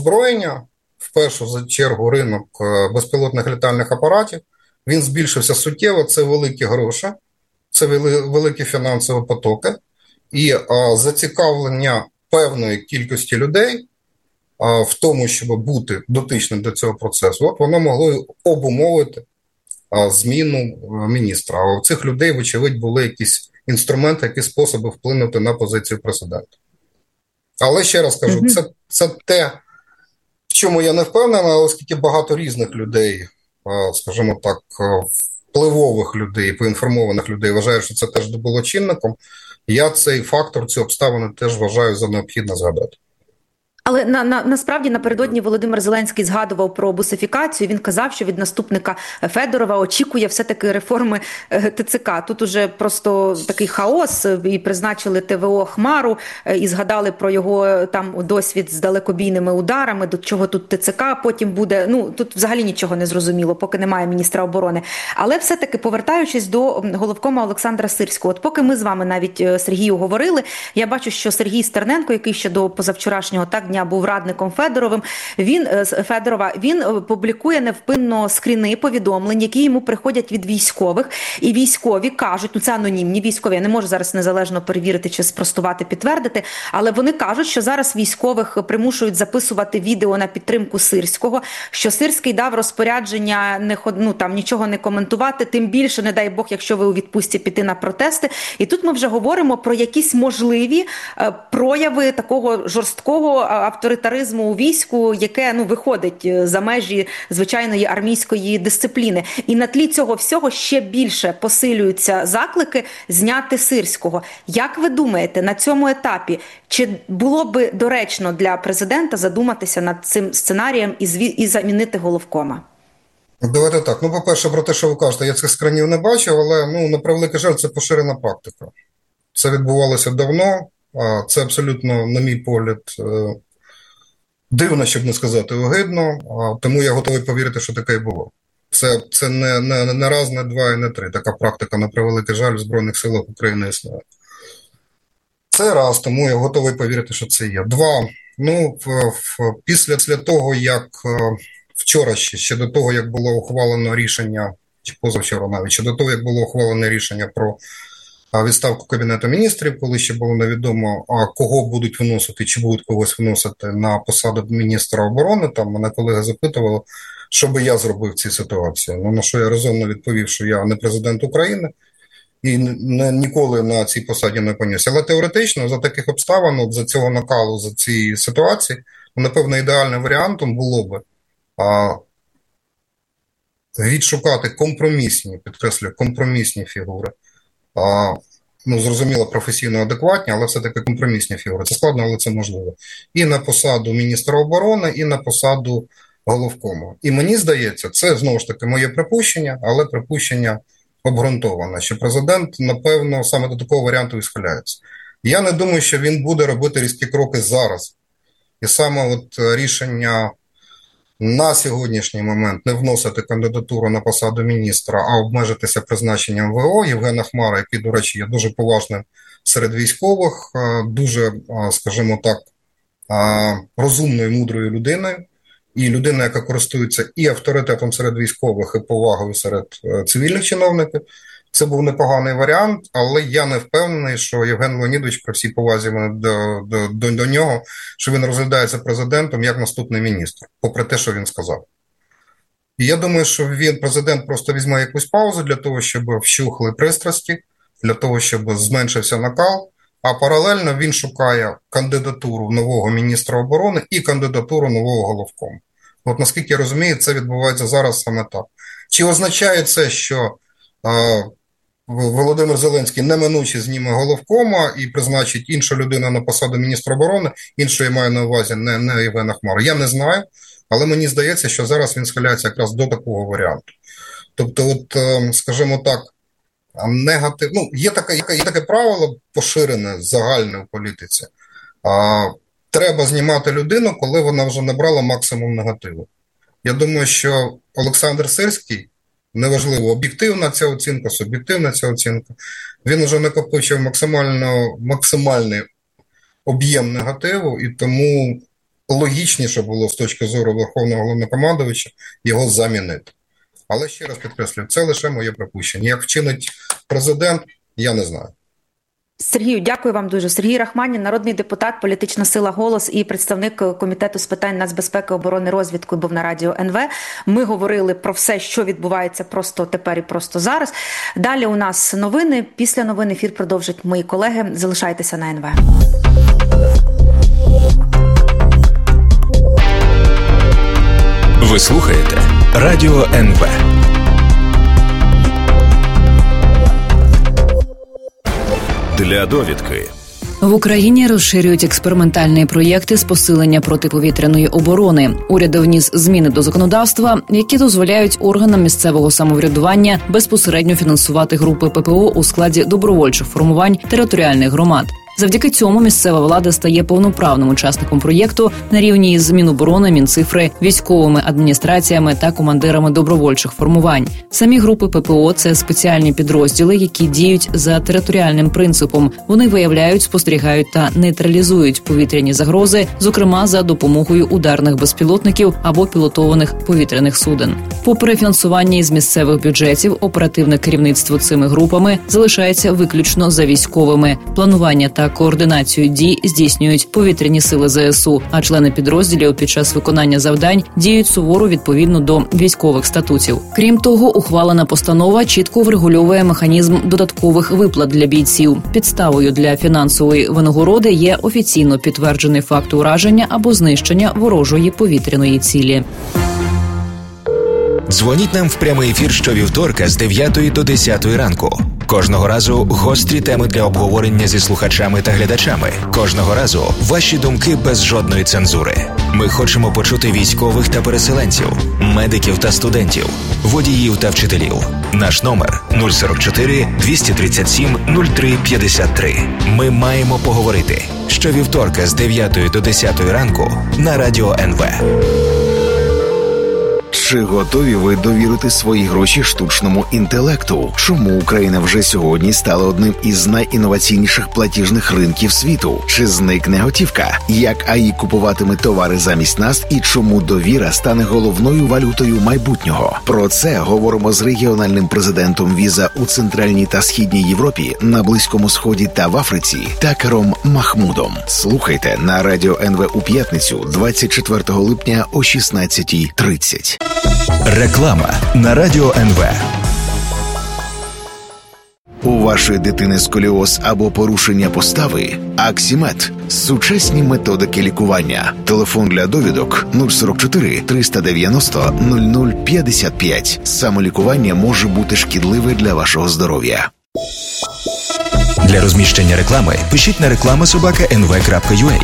озброєння, в першу за чергу ринок безпілотних літальних апаратів, він збільшився суттєво, це великі гроші, це великі фінансові потоки, і зацікавлення певної кількості людей в тому, щоб бути дотичним до цього процесу, от воно могло обумовити зміну міністра. А у цих людей, вочевидь, були якісь інструменти, які способи вплинути на позицію президента. Але ще раз кажу, це те, в чому я не впевнений, оскільки багато різних людей, скажімо так, впливових людей, поінформованих людей вважають, що це теж було чинником, я цей фактор, ці обставини теж вважаю за необхідно згадати. Але насправді напередодні Володимир Зеленський згадував про бусифікацію. Він казав, що від наступника Федорова очікує все-таки реформи ТЦК. Тут уже просто такий хаос, і призначили ТВО Хмару, і згадали про його там досвід з далекобійними ударами, до чого тут ТЦК потім буде. Ну, тут взагалі нічого не зрозуміло, поки немає міністра оборони. Але все-таки, повертаючись до головкома Олександра Сирського, от поки ми з вами навіть, Сергію, говорили, я бачу, що Сергій Стерненко, який ще до позавчорашнього дня був радником Федорова, він публікує невпинно скріни повідомлень, які йому приходять від військових, і військові кажуть, ну це анонімні військові, я не можу зараз незалежно перевірити чи спростувати, підтвердити, але вони кажуть, що зараз військових примушують записувати відео на підтримку Сирського, що Сирський дав розпорядження нічого не коментувати, тим більше, не дай Бог, якщо ви у відпустці піти на протести. І тут ми вже говоримо про якісь можливі прояви такого жорсткого авторитаризму у війську, яке виходить за межі звичайної армійської дисципліни. І на тлі цього всього ще більше посилюються заклики зняти Сирського. Як ви думаєте, на цьому етапі, чи було би доречно для президента задуматися над цим сценарієм і замінити головкома? Давайте так. По-перше, про те, що ви кажете, я цих скринів не бачив, але, на превеликий жаль, це поширена практика. Це відбувалося давно, це абсолютно, на мій погляд, дивно, щоб не сказати огидно, тому я готовий повірити, що таке і було. Це не раз, не два і не три. Така практика, на превеликий жаль, в Збройних силах України існує. Це раз, тому я готовий повірити, що це є. Два, після того, як вчора ще до того, як було ухвалено рішення, чи позавчора навіть, ще до того, як було ухвалене рішення про відставку Кабінету міністрів, коли ще було невідомо, кого будуть виносити, чи будуть когось виносити на посаду міністра оборони. Там мене колеги запитували, що би я зробив в цій ситуації. На що я резонно відповів, що я не президент України і ніколи на цій посаді не опинюся. Але теоретично, за таких обставин, за цього накалу, за цієї ситуації, напевно, ідеальним варіантом було би відшукати компромісні, підкреслюю, компромісні фігури. Зрозуміло, професійно адекватні, але все-таки компромісні фігури. Це складно, але це можливо. І на посаду міністра оборони, і на посаду головкому. І мені здається, це знову ж таки моє припущення, але припущення обґрунтоване, що президент, напевно, саме до такого варіанту і схиляється. Я не думаю, що він буде робити різкі кроки зараз. І саме рішення на сьогоднішній момент не вносити кандидатуру на посаду міністра, а обмежитися призначенням ВО Євгена Хмара, який, до речі, є дуже поважним серед військових, дуже, скажімо так, розумною, мудрою людиною, і людина, яка користується і авторитетом серед військових, і повагою серед цивільних чиновників. Це був непоганий варіант, але я не впевнений, що Євген Леонідович, при всій повазі до нього, що він розглядається президентом як наступний міністр, попри те, що він сказав. І я думаю, що президент просто візьме якусь паузу для того, щоб вщухли пристрасті, для того, щоб зменшився накал, а паралельно він шукає кандидатуру нового міністра оборони і кандидатуру нового головкому. Наскільки я розумію, це відбувається зараз саме так. Чи означає це, що Володимир Зеленський неминуче зніме головкома і призначить іншу людину на посаду міністра оборони, іншої маю на увазі не Євгена Хмару? Я не знаю, але мені здається, що зараз він схиляється якраз до такого варіанту. Тобто, скажімо так, негатив. Є таке правило поширене, загальне в політиці. Треба знімати людину, коли вона вже набрала максимум негативу. Я думаю, що Олександр Сирський, неважливо, об'єктивна ця оцінка, суб'єктивна ця оцінка, він вже накопичив максимальний об'єм негативу, і тому логічніше було з точки зору Верховного Головнокомандувача його замінити. Але ще раз підкреслюю, це лише моє припущення. Як вчинить президент, я не знаю. Сергію, дякую вам дуже. Сергій Рахманін, народний депутат, політична сила «Голос» і представник Комітету з питань нацбезпеки, оборони, розвідки був на радіо НВ. Ми говорили про все, що відбувається просто тепер і просто зараз. Далі у нас новини. Після новин ефір продовжать мої колеги. Залишайтеся на НВ. Ви слухаєте Радіо НВ. Для довідки. В Україні розширюють експериментальні проєкти з посилення протиповітряної оборони. Уряд вніс зміни до законодавства, які дозволяють органам місцевого самоврядування безпосередньо фінансувати групи ППО у складі добровольчих формувань територіальних громад. Завдяки цьому місцева влада стає повноправним учасником проєкту на рівні із Міноборони, Мінцифри, військовими адміністраціями та командирами добровольчих формувань. Самі групи ППО – це спеціальні підрозділи, які діють за територіальним принципом. Вони виявляють, спостерігають та нейтралізують повітряні загрози, зокрема за допомогою ударних безпілотників або пілотованих повітряних суден. Попри фінансування із місцевих бюджетів, оперативне керівництво цими групами залишається виключно за військовими. Планування та координацію дій здійснюють повітряні сили ЗСУ, а члени підрозділів під час виконання завдань діють суворо відповідно до військових статутів. Крім того, ухвалена постанова чітко врегульовує механізм додаткових виплат для бійців. Підставою для фінансової винагороди є офіційно підтверджений факт ураження або знищення ворожої повітряної цілі. Дзвоніть нам в прямий ефір щовівторка з 9 до 10 ранку. Кожного разу гострі теми для обговорення зі слухачами та глядачами. Кожного разу ваші думки без жодної цензури. Ми хочемо почути військових та переселенців, медиків та студентів, водіїв та вчителів. Наш номер 044 237 03 53. Ми маємо поговорити. Щовівторка з 9 до 10 ранку на Радіо НВ. Чи готові ви довірити свої гроші штучному інтелекту? Чому Україна вже сьогодні стала одним із найінноваційніших платіжних ринків світу? Чи зникне готівка? Як АІ купуватиме товари замість нас і чому довіра стане головною валютою майбутнього? Про це говоримо з регіональним президентом Віза у Центральній та Східній Європі, на Близькому Сході та в Африці Такером Махмудом. Слухайте на Радіо НВ у п'ятницю 24 липня о 16:30. Реклама на Радіо НВ. У вашої дитини сколіоз або порушення постави? Аксімед. Сучасні методики лікування. Телефон для довідок 044 390 0055. Самолікування може бути шкідливе для вашого здоров'я. Для розміщення реклами пишіть на reklama@nv.ua.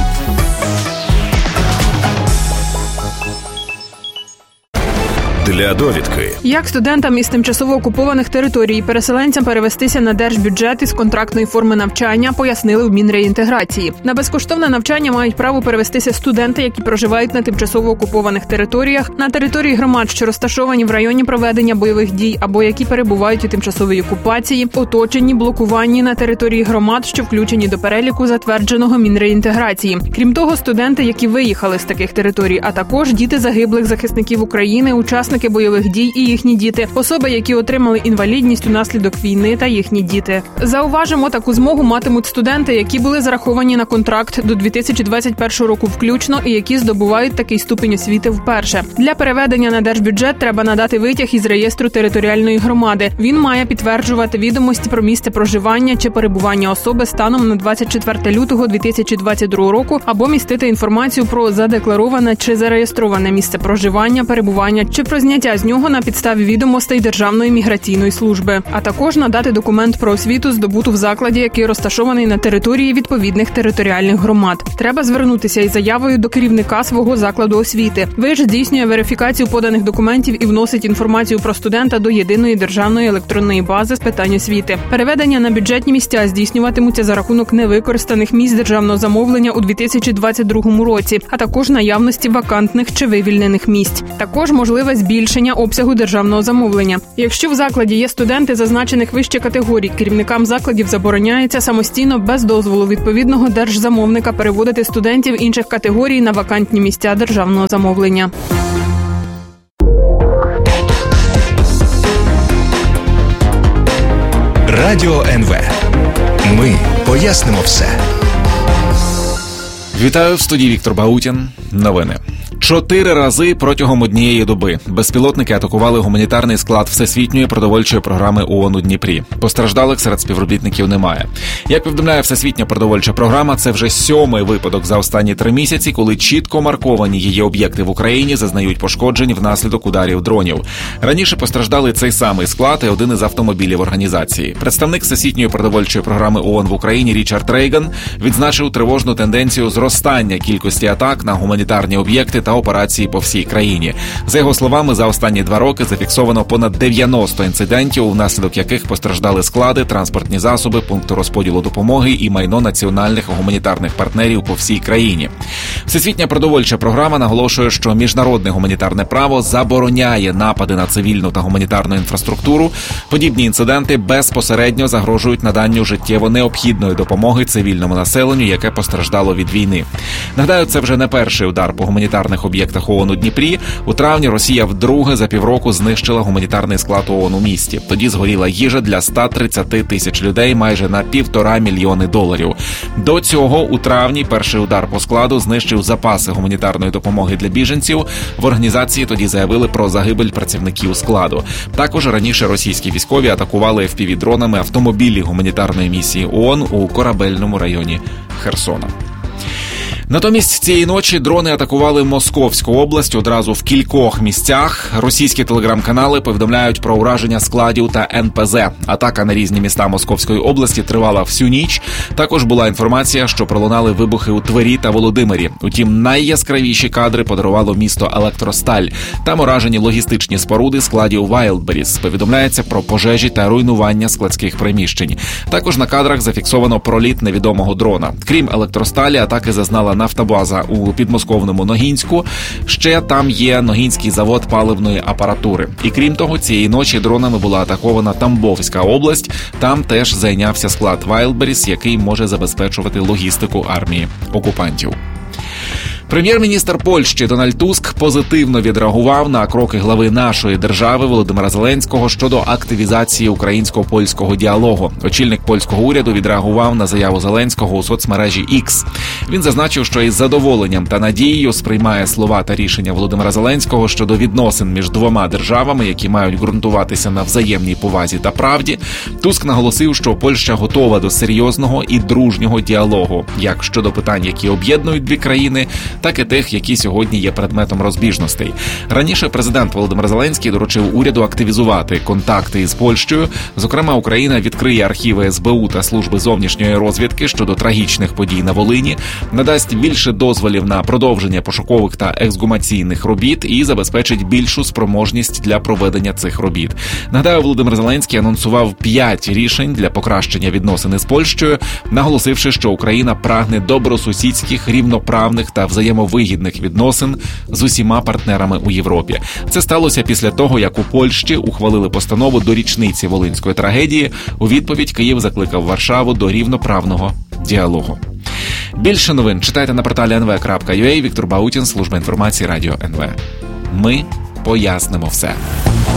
Для довідки. Як студентам із тимчасово окупованих територій і переселенцям перевестися на держбюджет із контрактної форми навчання, пояснили в Мінреінтеграції. На безкоштовне навчання мають право перевестися студенти, які проживають на тимчасово окупованих територіях, на території громад, що розташовані в районі проведення бойових дій або які перебувають у тимчасовій окупації, оточенні, блокуванні на території громад, що включені до переліку затвердженого Мінреінтеграції. Крім того, студенти, які виїхали з таких територій, а також діти загиблих захисників України, учасники бойових дій і їхні діти, особи, які отримали інвалідність унаслідок війни та їхні діти. Зауважимо, таку змогу матимуть студенти, які були зараховані на контракт до 2021 року включно і які здобувають такий ступінь освіти вперше. Для переведення на держбюджет треба надати витяг із реєстру територіальної громади. Він має підтверджувати відомості про місце проживання чи перебування особи станом на 24 лютого 2022 року або містити інформацію про задеклароване чи зареєстроване місце проживання, перебування чи про зняття з нього на підставі відомостей Державної міграційної служби, а також надати документ про освіту, здобуту в закладі, який розташований на території відповідних територіальних громад. Треба звернутися із заявою до керівника свого закладу освіти. ВИЖ здійснює верифікацію поданих документів і вносить інформацію про студента до єдиної державної електронної бази з питань освіти. Переведення на бюджетні місця здійснюватимуться за рахунок невикористаних місць державного замовлення у 2022 році, а також наявності вакантних чи вивільнених місць. Також можливе збільшення збільшення обсягу державного замовлення. Якщо в закладі є студенти зазначених вище категорій, керівникам закладів забороняється самостійно без дозволу відповідного держзамовника переводити студентів інших категорій на вакантні місця державного замовлення. Радіо НВ. Ми пояснимо все. Вітаю, в студії Віктор Баутін. Новини. 4 рази протягом однієї доби безпілотники атакували гуманітарний склад Всесвітньої продовольчої програми ООН у Дніпрі. Постраждалих серед співробітників немає. Як повідомляє Всесвітня продовольча програма, це вже 7-й випадок за останні 3 місяці, коли чітко марковані її об'єкти в Україні зазнають пошкоджень внаслідок ударів дронів. Раніше постраждали цей самий склад і один із автомобілів організації. Представник Всесвітньої продовольчої програми ООН в Україні Річард Рейган відзначив тривожну тенденцію зростання кількості атак на гуманітарні об'єкти та операції по всій країні. За його словами, за останні 2 роки зафіксовано понад 90 інцидентів, внаслідок яких постраждали склади, транспортні засоби, пункти розподілу допомоги і майно національних гуманітарних партнерів по всій країні. Всесвітня продовольча програма наголошує, що міжнародне гуманітарне право забороняє напади на цивільну та гуманітарну інфраструктуру. Подібні інциденти безпосередньо загрожують наданню життєво необхідної допомоги цивільному населенню, яке постраждало від війни. Нагадаю, це вже не перший удар по гуманітарних об'єктах ООН у Дніпрі. У травні Росія вдруге за півроку знищила гуманітарний склад ООН у місті. Тоді згоріла їжа для 130 тисяч людей майже на $1,5 мільйони. До цього у травні перший удар по складу знищив запаси гуманітарної допомоги для біженців. В організації тоді заявили про загибель працівників складу. Також раніше російські військові атакували FPV-дронами автомобілі гуманітарної місії ООН у корабельному районі Херсона. Натомість цієї ночі дрони атакували Московську область одразу в кількох місцях. Російські телеграм-канали повідомляють про ураження складів та НПЗ. Атака на різні міста Московської області тривала всю ніч. Також була інформація, що пролунали вибухи у Твері та Володимирі. Утім, найяскравіші кадри подарувало місто Електросталь. Там уражені логістичні споруди складів Wildberries. Повідомляється про пожежі та руйнування складських приміщень. Також на кадрах зафіксовано проліт невідомого дрона. Крім Електросталі, атаки зазнала нафтобаза у підмосковному Ногінську. Ще там є Ногінський завод паливної апаратури. І крім того, цієї ночі дронами була атакована Тамбовська область. Там теж зайнявся склад Wildberries, який може забезпечувати логістику армії окупантів. Прем'єр-міністр Польщі Дональд Туск позитивно відреагував на кроки глави нашої держави Володимира Зеленського щодо активізації українсько-польського діалогу. Очільник польського уряду відреагував на заяву Зеленського у соцмережі X. Він зазначив, що із задоволенням та надією сприймає слова та рішення Володимира Зеленського щодо відносин між двома державами, які мають ґрунтуватися на взаємній повазі та правді. Туск наголосив, що Польща готова до серйозного і дружнього діалогу, як щодо питань, які об'єднують дві країни, так і тих, які сьогодні є предметом розбіжностей. Раніше президент Володимир Зеленський доручив уряду активізувати контакти із Польщею. Зокрема, Україна відкриє архіви СБУ та служби зовнішньої розвідки щодо трагічних подій на Волині, надасть більше дозволів на продовження пошукових та ексгумаційних робіт і забезпечить більшу спроможність для проведення цих робіт. Нагадаю, Володимир Зеленський анонсував 5 рішень для покращення відносин із Польщею, наголосивши, що Україна прагне добросусідських, рівноправних та взаємовигідних відносин з усіма партнерами у Європі. Це сталося після того, як у Польщі ухвалили постанову до річниці Волинської трагедії. У відповідь Київ закликав Варшаву до рівноправного діалогу. Більше новин читайте на порталі nv.ua. Віктор Баутін, служба інформації Радіо НВ. Ми пояснимо все.